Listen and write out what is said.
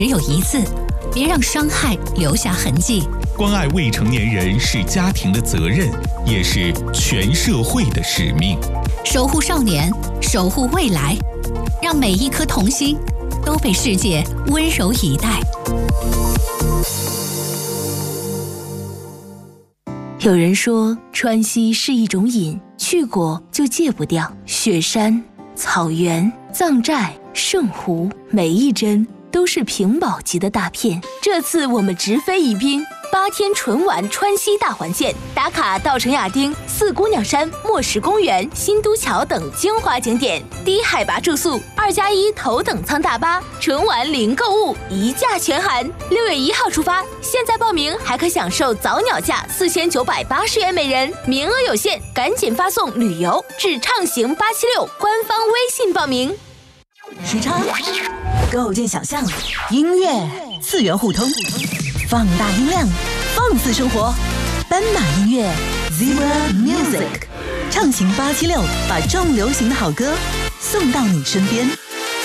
只有一次，别让伤害留下痕迹。 关爱未成年人是家庭的责任，也是全社会的使命。 守护少年，守护未来，让每一颗童心都被世界温柔以待。 有人说，川西是一种瘾，去过就戒不掉。雪山、草原、藏寨、圣湖，每一帧都是屏保级的大片。这次我们直飞宜宾，8天纯玩川西大环线，打卡稻城亚丁、四姑娘山、墨石公园、新都桥等精华景点，低海拔住宿，2+1头等舱大巴，纯玩零购物，一价全含。6月1号出发，现在报名还可享受早鸟价4980元每人，名额有限，赶紧发送旅游至畅行876官方微信报名。 时差，构建想象，音乐次元互通，放大音量，放肆生活。斑马音乐 Zebra Music， 畅行876，把重流行的好歌送到你身边。